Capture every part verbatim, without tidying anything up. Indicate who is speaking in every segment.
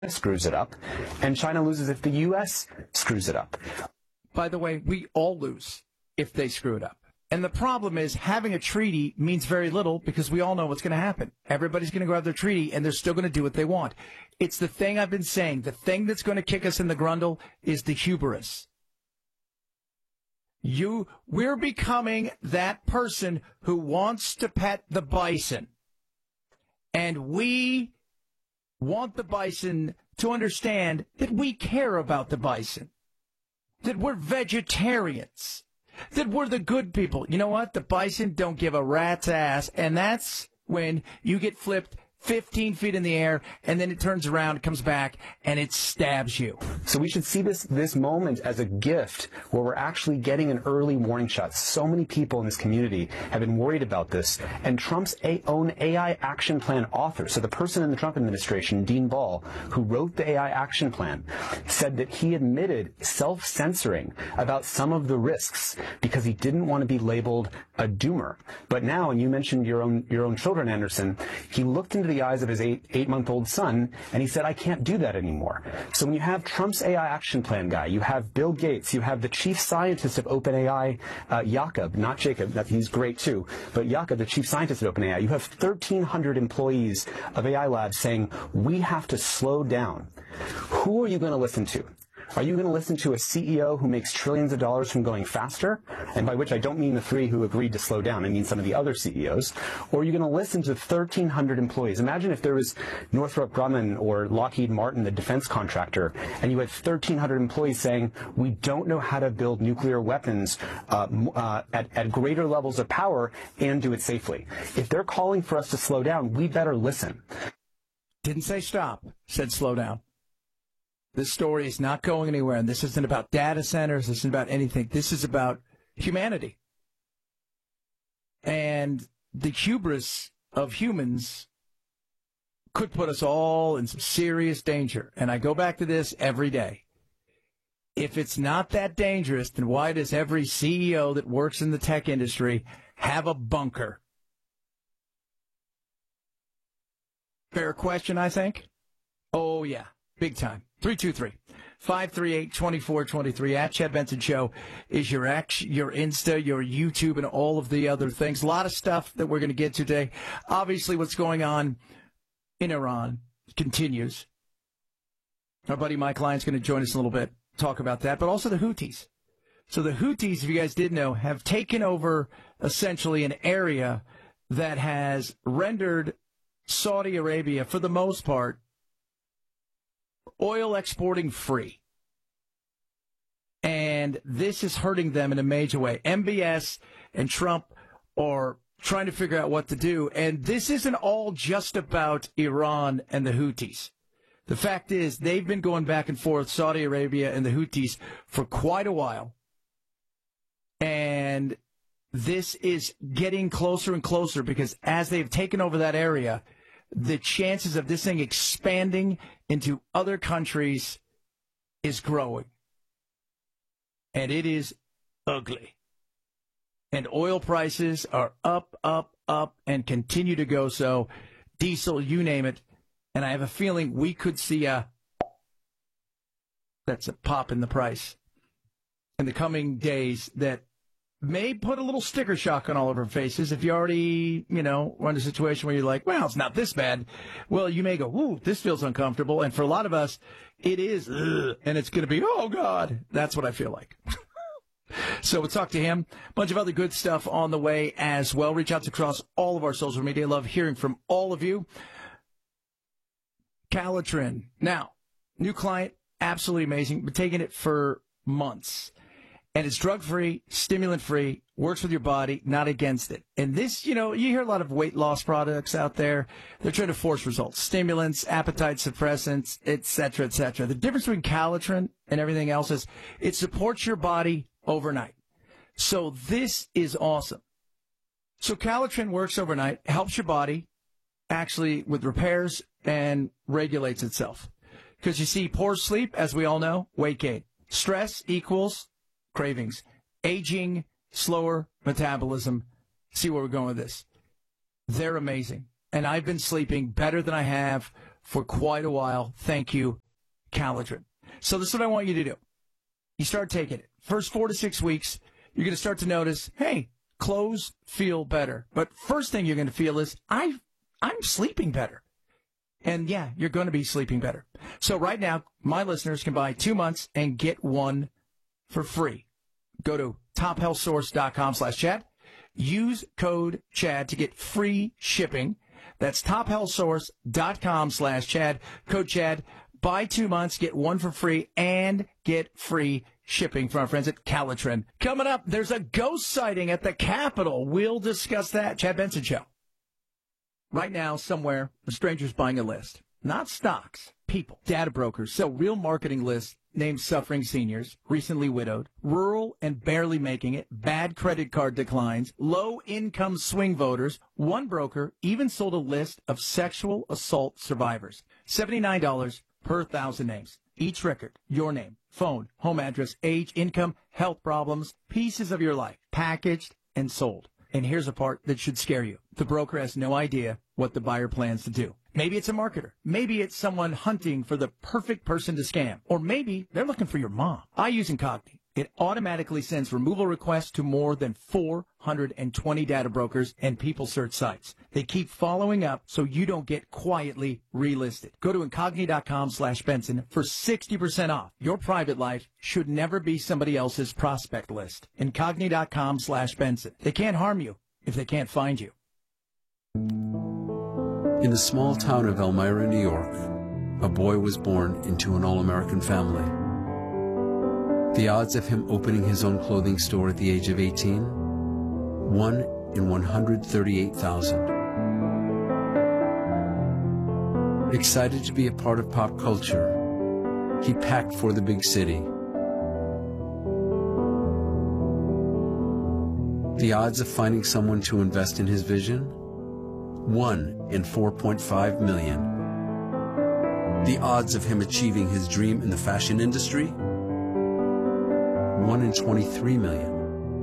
Speaker 1: screws it up, and China loses if the U S screws it up.
Speaker 2: By the way, we all lose if they screw it up. And the problem is having a treaty means very little because we all know what's going to happen. Everybody's going to grab their treaty and they're still going to do what they want. It's the thing I've been saying. The thing that's going to kick us in the grundle is the hubris. You, we're becoming that person who wants to pet the bison. And we want the bison to understand that we care about the bison, that we're vegetarians, that we're the good people. You know what? The bison don't give a rat's ass, and that's when you get flipped fifteen feet in the air, and then it turns around, it comes back, and it stabs you.
Speaker 1: So we should see this this moment as a gift where we're actually getting an early warning shot. So many people in this community have been worried about this, and Trump's a- own A I action plan author, so the person in the Trump administration, Dean Ball, who wrote the A I action plan, said that he admitted self-censoring about some of the risks because he didn't want to be labeled a doomer. But now, and you mentioned your own your own children, Anderson, he looked into the eyes of his eight, eight-month-old son, and he said, I can't do that anymore. So when you have Trump's A I action plan guy, you have Bill Gates, you have the chief scientist of OpenAI, uh, Jakob, not Jacob, that, he's great too, but Jakob, the chief scientist at OpenAI, you have thirteen hundred employees of A I Labs saying, we have to slow down. Who are you going to listen to? Are you going to listen to a C E O who makes trillions of dollars from going faster? And by which I don't mean the three who agreed to slow down. I mean some of the other C E Os. Or are you going to listen to thirteen hundred employees? Imagine if there was Northrop Grumman or Lockheed Martin, the defense contractor, and you had thirteen hundred employees saying, we don't know how to build nuclear weapons uh, uh, at, at greater levels of power and do it safely. If they're calling for us to slow down, we better listen.
Speaker 2: Didn't say stop, said slow down. This story is not going anywhere, and this isn't about data centers. This isn't about anything. This is about humanity. And the hubris of humans could put us all in some serious danger. And I go back to this every day. If it's not that dangerous, then why does every C E O that works in the tech industry have a bunker? Fair question, I think. Oh, yeah, big time. three two three, five three eight, two four two three. At Chad Benson Show is your X, your Insta, your YouTube, and all of the other things. A lot of stuff that we're going to get to today. Obviously, what's going on in Iran continues. Our buddy Mike Lyon's going to join us in a little bit, talk about that, but also the Houthis. So the Houthis, if you guys didn't know, have taken over essentially an area that has rendered Saudi Arabia, for the most part, oil exporting free. And this is hurting them in a major way. M B S and Trump are trying to figure out what to do. And this isn't all just about Iran and the Houthis. The fact is, they've been going back and forth, Saudi Arabia and the Houthis, for quite a while. And this is getting closer and closer because as they've taken over that area, the chances of this thing expanding into other countries is growing. And it is ugly. And oil prices are up, up, up, and continue to go so. Diesel, you name it. And I have a feeling we could see a, that's a pop in the price in the coming days that may put a little sticker shock on all of our faces. If you already, you know, run a situation where you're like, well, it's not this bad. Well, you may go, ooh, this feels uncomfortable. And for a lot of us, it is, ugh, and it's going to be, oh, God. That's what I feel like. So we'll talk to him. A bunch of other good stuff on the way as well. Reach out across all of our social media. Love hearing from all of you. Calitrin. Now, new client, absolutely amazing. Been taking it for months. And it's drug-free, stimulant-free, works with your body, not against it. And this, you know, you hear a lot of weight loss products out there. They're trying to force results. Stimulants, appetite suppressants, et cetera, et cetera. The difference between Calitrin and everything else is it supports your body overnight. So this is awesome. So Calitrin works overnight, helps your body actually with repairs and regulates itself. Because you see, poor sleep, as we all know, weight gain. Stress equals cravings. Aging, slower metabolism. See where we're going with this. They're amazing. And I've been sleeping better than I have for quite a while. Thank you, Calitrin. So this is what I want you to do. You start taking it. First four to six weeks, you're going to start to notice, hey, clothes feel better. But first thing you're going to feel is, I, I'm sleeping better. And yeah, you're going to be sleeping better. So right now, my listeners can buy two months and get one for free. Go to tophealthsource.com slash Chad. Use code Chad to get free shipping. That's tophealthsource.com slash Chad. Code Chad. Buy two months, get one for free, and get free shipping from our friends at Calitrin. Coming up, there's a ghost sighting at the Capitol. We'll discuss that. Chad Benson Show. Right now, somewhere, a stranger's buying a list. Not stocks, people. Data brokers sell real marketing lists named suffering seniors, recently widowed, rural and barely making it, bad credit card declines, low-income swing voters. One broker even sold a list of sexual assault survivors. seventy-nine dollars per thousand names. Each record, your name, phone, home address, age, income, health problems, pieces of your life, packaged and sold. And here's a part that should scare you. The broker has no idea what the buyer plans to do. Maybe it's a marketer. Maybe it's someone hunting for the perfect person to scam. Or maybe they're looking for your mom. I use Incogni. It automatically sends removal requests to more than four hundred twenty data brokers and people search sites. They keep following up so you don't get quietly relisted. Go to Incogni.com slash Benson for sixty percent off. Your private life should never be somebody else's prospect list. Incogni.com slash Benson. They can't harm you if they can't find you.
Speaker 3: In the small town of Elmira, New York, a boy was born into an all-American family. The odds of him opening his own clothing store at the age of eighteen? one in one hundred thirty-eight thousand. Excited to be a part of pop culture, he packed for the big city. The odds of finding someone to invest in his vision? one in four point five million. The odds of him achieving his dream in the fashion industry? one in twenty-three million.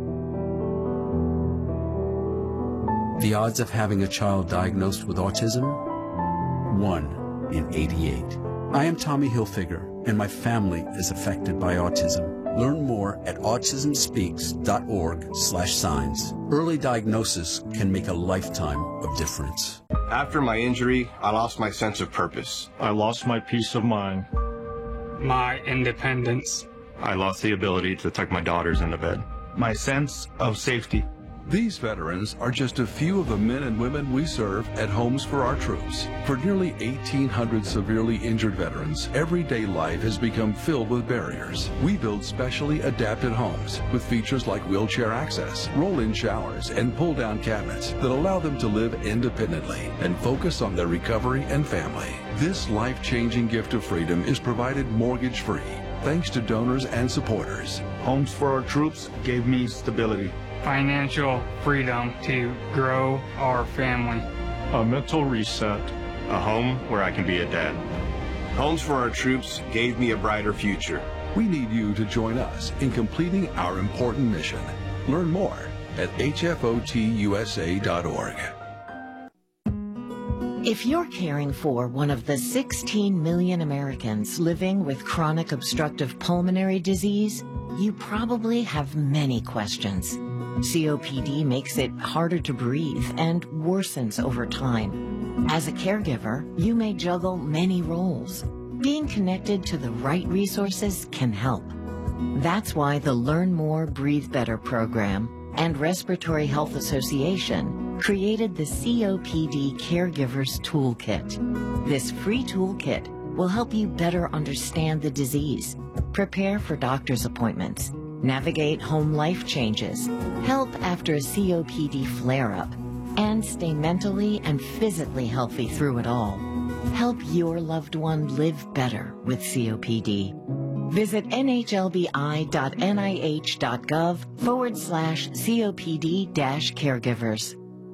Speaker 3: The odds of having a child diagnosed with autism? one in eighty-eight. I am Tommy Hilfiger, and my family is affected by autism. Learn more at autism speaks dot org slash signs. Early diagnosis can make a lifetime of difference.
Speaker 4: After my injury, I lost my sense of purpose.
Speaker 5: I lost my peace of mind.
Speaker 6: My independence.
Speaker 7: I lost the ability to tuck my daughters into bed.
Speaker 5: My sense of safety.
Speaker 8: These veterans are just a few of the men and women we serve at Homes for Our Troops. For nearly eighteen hundred severely injured veterans, everyday life has become filled with barriers. We build specially adapted homes with features like wheelchair access, roll-in showers, and pull-down cabinets that allow them to live independently and focus on their recovery and family. This life-changing gift of freedom is provided mortgage-free, thanks to donors and supporters.
Speaker 5: Homes for Our Troops gave me stability.
Speaker 6: Financial freedom to grow our family.
Speaker 5: A mental reset.
Speaker 7: A home where I can be a dad.
Speaker 4: Homes for Our Troops gave me a brighter future.
Speaker 8: We need you to join us in completing our important mission. Learn more at H F O T U S A dot org.
Speaker 9: If you're caring for one of the sixteen million Americans living with chronic obstructive pulmonary disease, you probably have many questions. C O P D makes it harder to breathe and worsens over time. As a caregiver, you may juggle many roles. Being connected to the right resources can help. That's why the Learn More, Breathe Better program and Respiratory Health Association created the C O P D Caregivers Toolkit. This free toolkit will help you better understand the disease, prepare for doctor's appointments, navigate home life changes, help after a C O P D flare-up, and stay mentally and physically healthy through it all. Help your loved one live better with C O P D. Visit nhlbi.nih.gov forward slash COPD dash caregivers.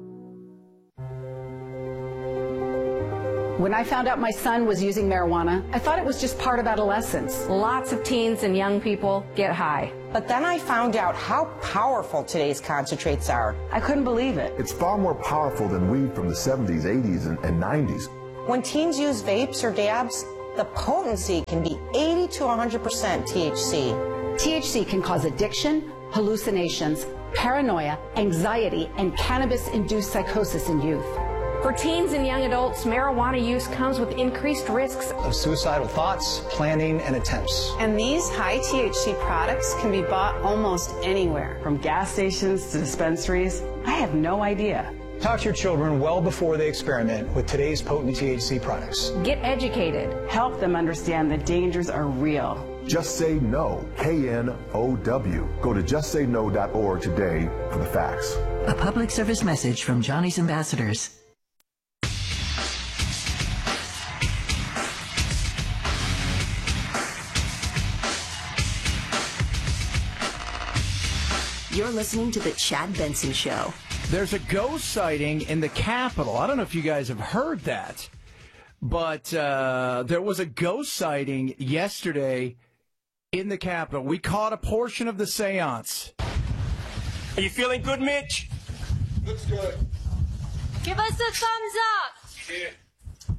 Speaker 10: When I found out my son was using marijuana, I thought it was just part of adolescence.
Speaker 11: Lots of teens and young people get high.
Speaker 12: But then I found out how powerful today's concentrates are.
Speaker 10: I couldn't believe it.
Speaker 13: It's far more powerful than weed from the seventies, eighties, and, and nineties.
Speaker 12: When teens use vapes or dabs, the potency can be eighty to one hundred percent T H C.
Speaker 10: T H C can cause addiction, hallucinations, paranoia, anxiety, and cannabis-induced psychosis in youth.
Speaker 11: For teens and young adults, marijuana use comes with increased risks
Speaker 13: of suicidal thoughts, planning, and attempts.
Speaker 14: And these high T H C products can be bought almost anywhere, from gas stations to dispensaries. I have no idea.
Speaker 13: Talk to your children well before they experiment with today's potent T H C products.
Speaker 11: Get educated.
Speaker 14: Help them understand the dangers are real.
Speaker 15: Just Say No, K N O W. Go to just say no dot org today for the facts.
Speaker 9: A public service message from Johnny's Ambassadors.
Speaker 16: You're listening to The Chad Benson Show.
Speaker 2: There's a ghost sighting in the Capitol. I don't know if you guys have heard that, but uh, there was a ghost sighting yesterday in the Capitol. We caught a portion of the seance.
Speaker 17: Are you feeling good, Mitch?
Speaker 18: Looks good.
Speaker 19: Give us a thumbs up.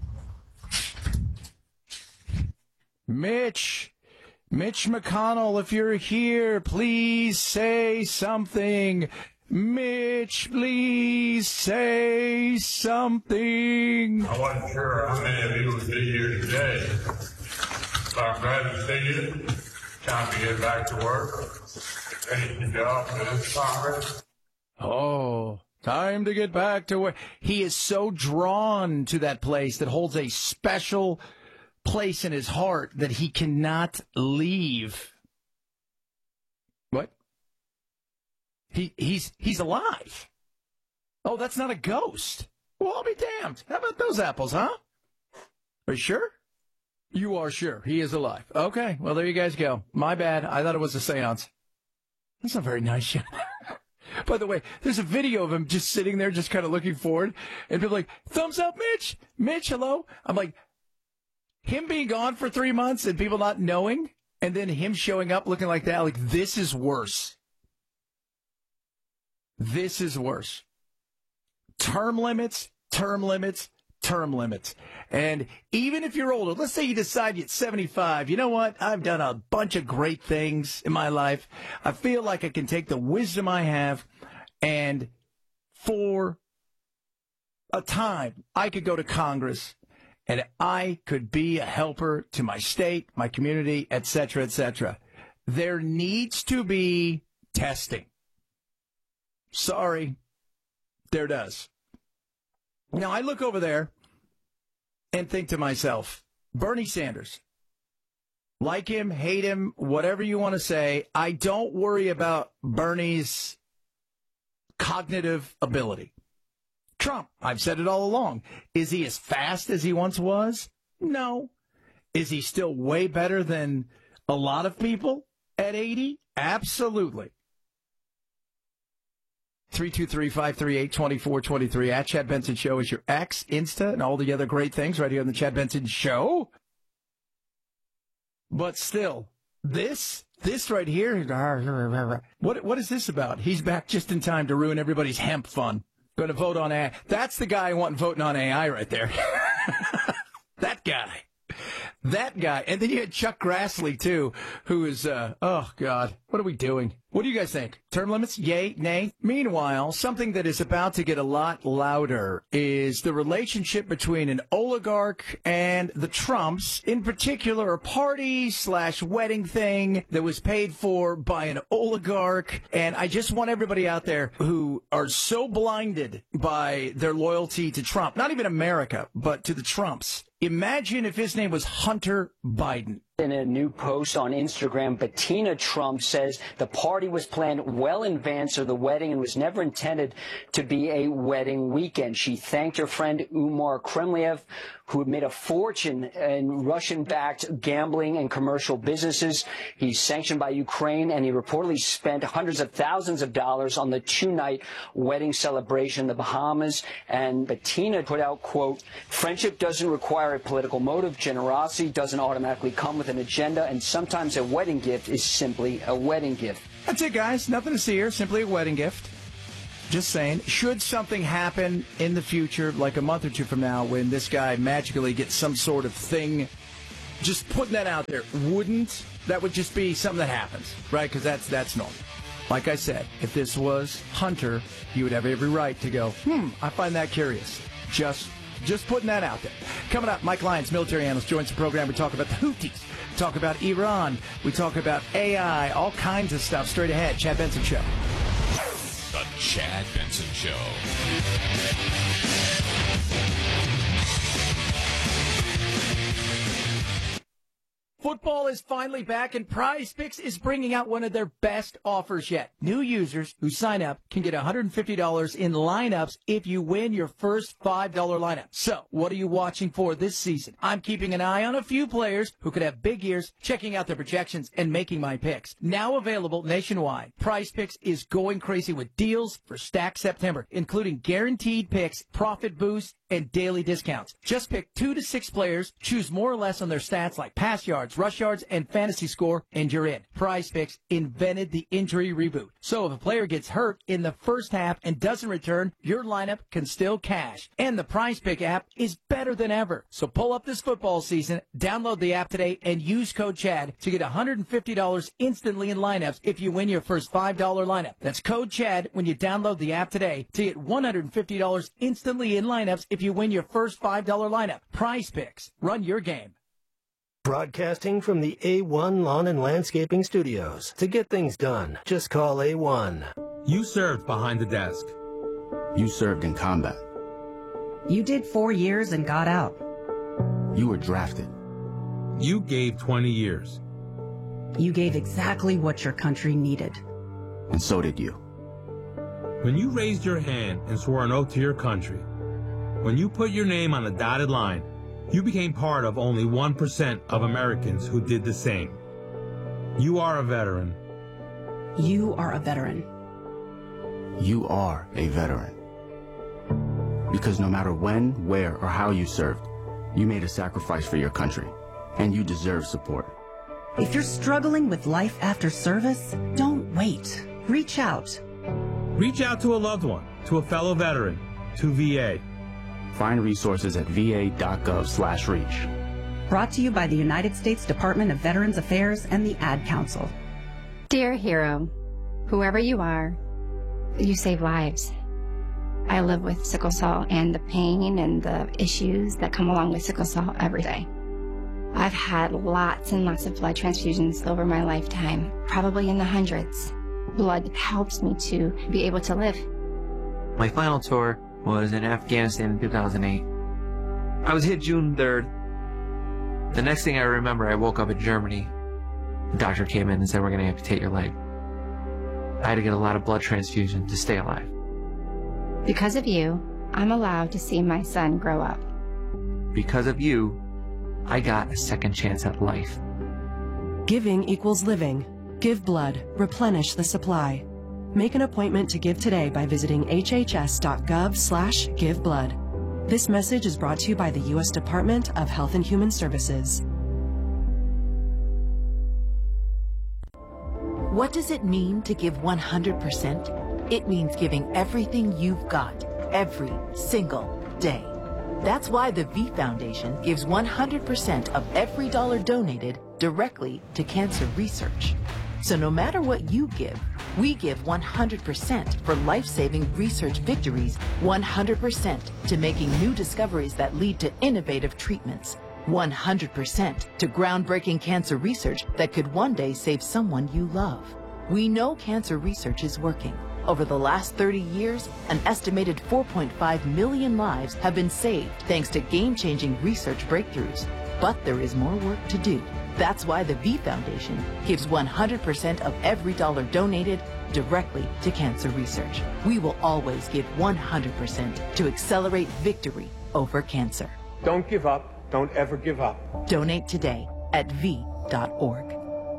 Speaker 18: Yeah.
Speaker 2: Mitch. Mitch McConnell, if you're here, please say something. Mitch, please say something.
Speaker 18: I wasn't sure how many of you would be here today. So I'm glad to see you. Time to get back to work. Finish the job for this Congress.
Speaker 2: Oh, time to get back to work. He is so drawn to that place that holds a special place in his heart that he cannot leave. What? He he's he's alive. Oh, that's not a ghost. Well, I'll be damned. How about those apples, huh? Are you sure? You are sure he is alive. Okay, well, there you guys go. My bad. I thought it was a seance. That's not very nice. By the way, there's a video of him just sitting there, just kind of looking forward, and people are like, thumbs up, Mitch. Mitch, hello. I'm like, him being gone for three months and people not knowing, and then him showing up looking like that, like, this is worse. This is worse. Term limits, term limits, term limits. And even if you're older, let's say you decide you're seventy-five, you know what? I've done a bunch of great things in my life. I feel like I can take the wisdom I have, and for a time, I could go to Congress and I could be a helper to my state, my community, et cetera, et cetera. There needs to be testing. Sorry, there does. Now, I look over there and think to myself, Bernie Sanders, like him, hate him, whatever you want to say, I don't worry about Bernie's cognitive ability. Trump, I've said it all along. Is he as fast as he once was? No. Is he still way better than a lot of people at eighty? Absolutely. three two three, five three eight, two four two three. At Chad Benson Show is your X, Insta, and all the other great things right here on the Chad Benson Show. But still, this, this right here, what, what is this about? He's back just in time to ruin everybody's hemp fun. Going to vote on A I. That's the guy I want voting on A I right there. That guy. That guy. And then you had Chuck Grassley, too, who is, uh, oh, God, what are we doing? What do you guys think? Term limits? Yay? Nay? Meanwhile, something that is about to get a lot louder is the relationship between an oligarch and the Trumps, in particular, a party slash wedding thing that was paid for by an oligarch. And I just want everybody out there who are so blinded by their loyalty to Trump, not even America, but to the Trumps. Imagine if his name was Hunter Biden.
Speaker 20: In a new post on Instagram, Bettina Trump says the party was planned well in advance of the wedding and was never intended to be a wedding weekend. She thanked her friend Umar Kremliev, who had made a fortune in Russian-backed gambling and commercial businesses. He's sanctioned by Ukraine, and he reportedly spent hundreds of thousands of dollars on the two-night wedding celebration in the Bahamas. And Bettina put out, quote, friendship doesn't require a political motive. Generosity doesn't automatically come with an agenda, and sometimes a wedding gift is simply a wedding gift.
Speaker 2: That's it, guys. Nothing to see here. Simply a wedding gift. Just saying, should something happen in the future, like a month or two from now, when this guy magically gets some sort of thing, just putting that out there, wouldn't that would just be something that happens, right? Because that's, that's normal. Like I said, if this was Hunter, he would have every right to go, hmm, I find that curious. Just just putting that out there. Coming up, Mike Lyons, military analyst, joins the program. We talk about the Houthis. We talk about Iran. We talk about A I, all kinds of stuff straight ahead. Chad Benson Show.
Speaker 21: The Chad Benson Show.
Speaker 2: Football is finally back, and Prize Picks is bringing out one of their best offers yet. New users who sign up can get one hundred fifty dollars in lineups if you win your first five dollar lineup. So, what are you watching for this season? I'm keeping an eye on a few players who could have big years, checking out their projections, and making my picks. Now available nationwide, Prize Picks is going crazy with deals for Stack September, including guaranteed picks, profit boosts, and daily discounts. Just pick two to six players, choose more or less on their stats like pass yards, rush yards, and fantasy score, and you're in. Prize Picks invented the injury reboot. So if a player gets hurt in the first half and doesn't return, your lineup can still cash. And the Prize Pick app is better than ever. So pull up this football season, download the app today, and use code CHAD to get one hundred fifty dollars instantly in lineups if you win your first five dollar lineup. That's code CHAD when you download the app today to get one hundred fifty dollars instantly in lineups if you win your first five dollar lineup. Prize Picks. Run your game.
Speaker 22: Broadcasting from the A one Lawn and Landscaping Studios. To get things done, just call A one.
Speaker 23: You served behind the desk. You served in combat.
Speaker 24: You did four years and got out.
Speaker 23: You were drafted. You gave twenty years.
Speaker 24: You gave exactly what your country needed.
Speaker 23: And so did you. When you raised your hand and swore an oath to your country, when you put your name on the dotted line, you became part of only one percent of Americans who did the same. You are a veteran.
Speaker 24: You are a veteran.
Speaker 23: You are a veteran. Because no matter when, where, or how you served, you made a sacrifice for your country, and you deserve support.
Speaker 24: If you're struggling with life after service, don't wait. Reach out.
Speaker 23: Reach out to a loved one, to a fellow veteran, to V A. Find resources at va.gov slash reach.
Speaker 24: Brought to you by the United States Department of Veterans Affairs and the Ad Council.
Speaker 25: Dear hero, whoever you are, you save lives. I live with sickle cell and the pain and the issues that come along with sickle cell every day. I've had lots and lots of blood transfusions over my lifetime, probably in the hundreds. Blood helps me to be able to live.
Speaker 26: My final tour was in Afghanistan in two thousand eight. I was hit June third. The next thing I remember, I woke up in Germany. The doctor came in and said, we're going to amputate your leg. I had to get a lot of blood transfusion to stay alive.
Speaker 25: Because of you, I'm allowed to see my son grow up.
Speaker 26: Because of you, I got a second chance at life.
Speaker 27: Giving equals living. Give blood. Replenish the supply. Make an appointment to give today by visiting hhs.gov slash give blood. This message is brought to you by the U S Department of Health and Human Services.
Speaker 28: What does it mean to give one hundred percent? It means giving everything you've got, every single day. That's why the V Foundation gives one hundred percent of every dollar donated directly to cancer research. So no matter what you give, we give one hundred percent for life-saving research victories, one hundred percent to making new discoveries that lead to innovative treatments, one hundred percent to groundbreaking cancer research that could one day save someone you love. We know cancer research is working. Over the last thirty years, an estimated four point five million lives have been saved thanks to game-changing research breakthroughs. But there is more work to do. That's why the V Foundation gives one hundred percent of every dollar donated directly to cancer research. We will always give one hundred percent to accelerate victory over cancer.
Speaker 29: Don't give up. Don't ever give up.
Speaker 28: Donate today at v dot org.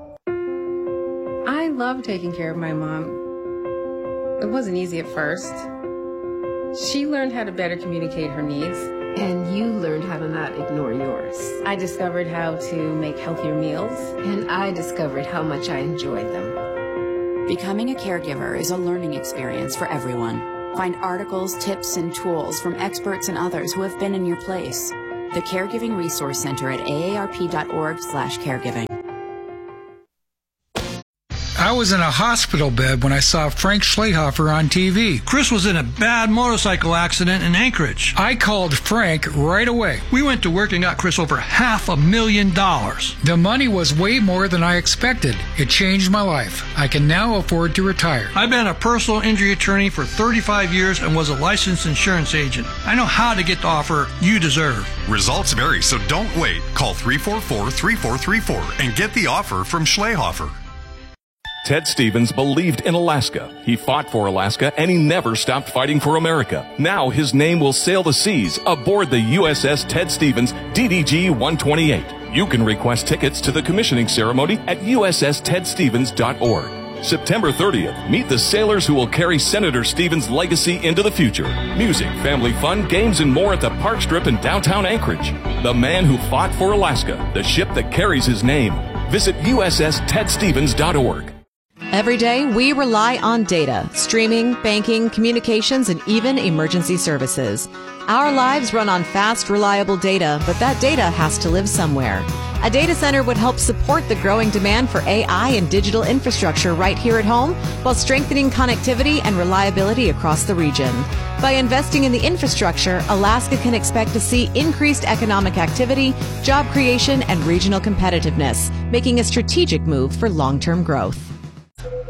Speaker 30: I love taking care of my mom. It wasn't easy at first. She learned how to better communicate her needs. And you learned how to not ignore yours. I discovered how to make healthier meals. And I discovered how much I enjoyed them.
Speaker 31: Becoming a caregiver is a learning experience for everyone.
Speaker 1: Find articles, tips, and tools from experts and others who have been in your place. The Caregiving Resource Center at A A R P dot org slash caregiving.
Speaker 3: I was in a hospital bed when I saw Frank Schlehofer on T V.
Speaker 4: Chris was in a bad motorcycle accident in Anchorage.
Speaker 3: I called Frank right away.
Speaker 4: We went to work and got Chris over half a million dollars.
Speaker 3: The money was way more than I expected. It changed my life. I can now afford to retire.
Speaker 4: I've been a personal injury attorney for thirty-five years and was a licensed insurance agent. I know how to get the offer you deserve.
Speaker 5: Results vary, so don't wait. Call three four four, three four three four and get the offer from Schlehofer.
Speaker 6: Ted Stevens believed in Alaska. He fought for Alaska, and he never stopped fighting for America. Now his name will sail the seas aboard the U S S Ted Stevens D D G one twenty-eight. You can request tickets to the commissioning ceremony at U S S ted stevens dot org. September thirtieth, meet the sailors who will carry Senator Stevens' legacy into the future. Music, family fun, games, and more at the Park Strip in downtown Anchorage. The man who fought for Alaska, the ship that carries his name. Visit U S S ted stevens dot org.
Speaker 7: Every day, we rely on data, streaming, banking, communications, and even emergency services. Our lives run on fast, reliable data, but that data has to live somewhere. A data center would help support the growing demand for A I and digital infrastructure right here at home, while strengthening connectivity and reliability across the region. By investing in the infrastructure, Alaska can expect to see increased economic activity, job creation, and regional competitiveness, making a strategic move for long-term growth.